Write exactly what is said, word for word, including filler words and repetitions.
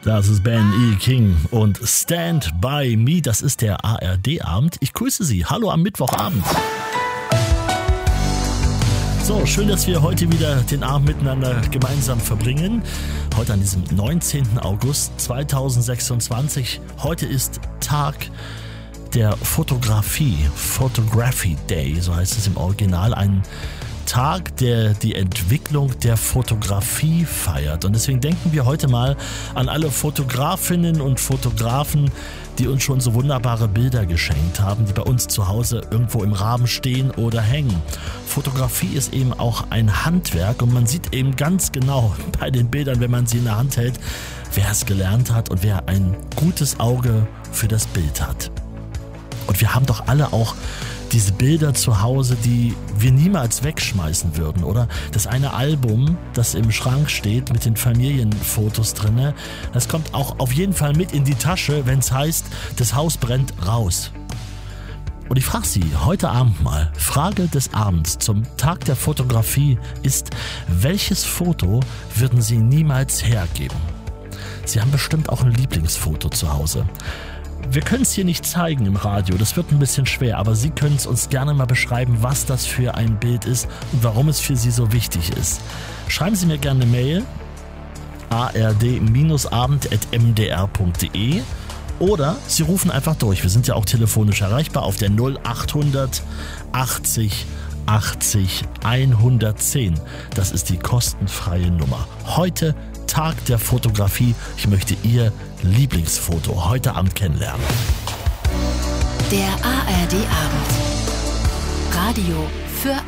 Das ist Ben E. King und Stand By Me, das ist der A R D-Abend. Ich grüße Sie. Hallo am Mittwochabend. So, schön, dass wir heute wieder den Abend miteinander gemeinsam verbringen. Heute an diesem neunzehnten August zweitausendsechsundzwanzig. Heute ist Tag der Fotografie, Photography Day, so heißt es im Original. Ein Tag, der die Entwicklung der Fotografie feiert. Und deswegen denken wir heute mal an alle Fotografinnen und Fotografen, die uns schon so wunderbare Bilder geschenkt haben, die bei uns zu Hause irgendwo im Rahmen stehen oder hängen. Fotografie ist eben auch ein Handwerk und man sieht eben ganz genau bei den Bildern, wenn man sie in der Hand hält, wer es gelernt hat und wer ein gutes Auge für das Bild hat. Und wir haben doch alle auch diese Bilder zu Hause, die wir niemals wegschmeißen würden, oder? Das eine Album, das im Schrank steht mit den Familienfotos drinne, das kommt auch auf jeden Fall mit in die Tasche, wenn es heißt, das Haus brennt raus. Und ich frage Sie heute Abend mal, Frage des Abends zum Tag der Fotografie ist, welches Foto würden Sie niemals hergeben? Sie haben bestimmt auch ein Lieblingsfoto zu Hause. Wir können es hier nicht zeigen im Radio, das wird ein bisschen schwer, aber Sie können es uns gerne mal beschreiben, was das für ein Bild ist und warum es für Sie so wichtig ist. Schreiben Sie mir gerne eine Mail, a r d abend at m d r punkt d e, oder Sie rufen einfach durch. Wir sind ja auch telefonisch erreichbar auf der null achthundert achtzig achtzig hundertzehn. Das ist die kostenfreie Nummer. Heute Tag der Fotografie. Ich möchte Ihr Lieblingsfoto heute Abend kennenlernen. Der A R D-Abend. Radio für